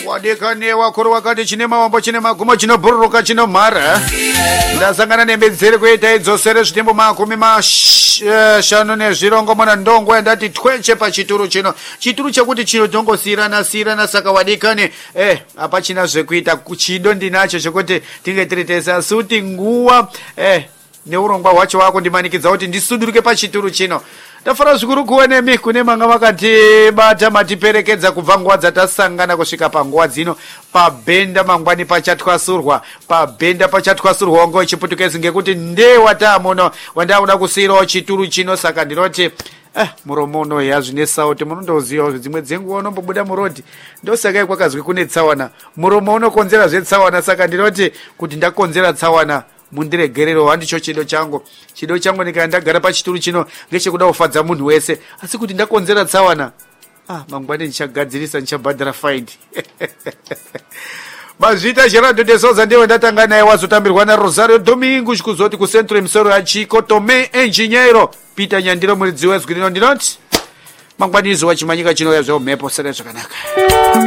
wadekane wakuru wakati chine mawambo chine magumo chino bhururuka chino mhara ndasangana nembedzere kuita idzosere zvitembo makumi mashanu nezvirongo mona ndongo ndati twenche pachituru chino chituru chekuti chinotongosiyirana saka wadekane apachina zvekuita chido ndinacho chekuti tinge tiri tese asi kuti nguwa neurongwa hwacho wako ndimanikidza kuti ndisuduruke pachituru chino tafara zvikuru kuonemi kune manga makatibata matiperekedza kubva nguva dzatasangana kusvika panguva dzino pabhenda mangwani pachatwasurwa wango chiputukezi ngekuti ndewatamuno wandauda kusiyirawo chituru chino saka ndinoti muromo uno yazvine sauti munondozivawo dzimwe dzenguva unombobuda murodhi ndosakai kwakazwi kune tsawana muromo unokonzera zvetsawana saka ndinoti kuti ndakonzera tsawana mundiregerero handicho chido changu ndikaya ndagara pachituru chino ngechekuda kufadza munhu wese asi kuti ndakonzera tsawana mangwani ndichagadzirisa ndichabhadhara faindi mazvita gerardo de souza ndiwe ndatanga naye wazotambirwa narosario domingos kuzoti kucentro emisoro yachiko tome engineiro peter nyandiro muridzi wezwi rino ndinoti mangwani izuva chimanyika chinouya zvemhepo sere zvakanaka